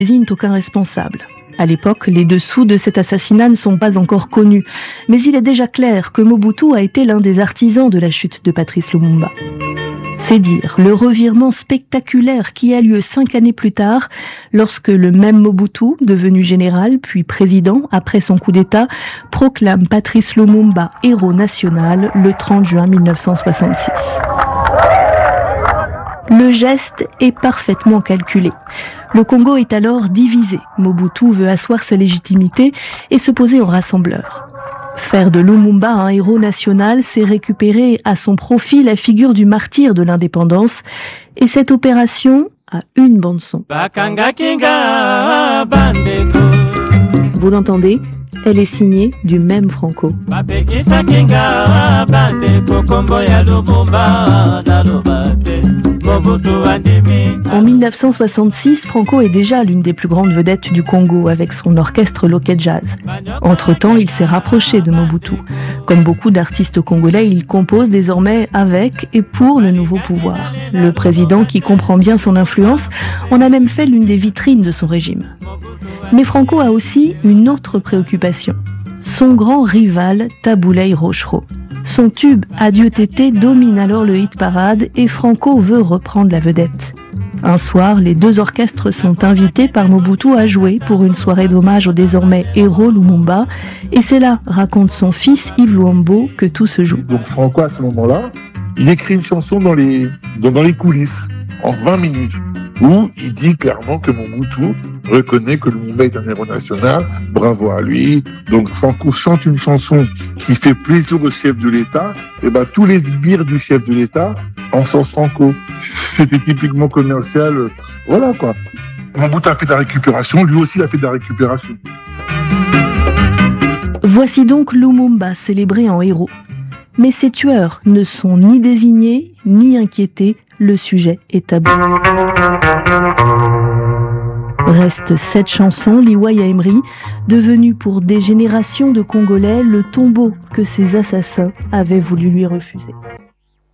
désignent aucun responsable. À l'époque, les dessous de cet assassinat ne sont pas encore connus, mais il est déjà clair que Mobutu a été l'un des artisans de la chute de Patrice Lumumba. C'est dire le revirement spectaculaire qui a lieu 5 années plus tard, lorsque le même Mobutu, devenu général puis président après son coup d'État, proclame Patrice Lumumba héros national le 30 juin 1966. Le geste est parfaitement calculé. Le Congo est alors divisé. Mobutu veut asseoir sa légitimité et se poser en rassembleur. Faire de Lumumba un héros national, c'est récupérer à son profit la figure du martyr de l'indépendance. Et cette opération a une bande-son. Vous l'entendez ? Elle est signée du même Franco. En 1966, Franco est déjà l'une des plus grandes vedettes du Congo avec son orchestre Loket Jazz. Entre-temps, il s'est rapproché de Mobutu. Comme beaucoup d'artistes congolais, il compose désormais avec et pour le nouveau pouvoir. Le président, qui comprend bien son influence, en a même fait l'une des vitrines de son régime. Mais Franco a aussi une autre préoccupation. Son grand rival, Taboulei Rochereau. Son tube Adieu Tété domine alors le hit parade et Franco veut reprendre la vedette. Un soir, les deux orchestres sont invités par Mobutu à jouer pour une soirée d'hommage au désormais héros Lumumba. Et c'est là, raconte son fils Yves Luambo, que tout se joue. Donc Franco, à ce moment-là, il écrit une chanson dans les coulisses, en 20 minutes, où il dit clairement que Mobutu reconnaît que Lumumba est un héros national, bravo à lui. Donc Franco chante une chanson qui fait plaisir au chef de l'État, et tous les sbires du chef de l'État encensent Franco. C'était typiquement commercial, voilà quoi. Mobutu a fait de la récupération, lui aussi il a fait de la récupération. Voici donc Lumumba célébré en héros. Mais ces tueurs ne sont ni désignés, ni inquiétés, le sujet est tabou. Restent 7 chansons, Liwaya Emery, devenues pour des générations de Congolais le tombeau que ces assassins avaient voulu lui refuser.